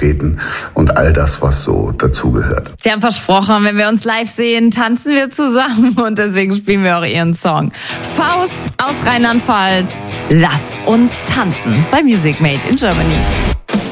auftreten und all das, was so dazugehört. Sie haben versprochen, wenn wir uns live sehen, tanzen wir zusammen und deswegen spielen wir auch Ihren Song. Faust aus Rheinland-Pfalz, lass uns tanzen bei Music Made in Germany.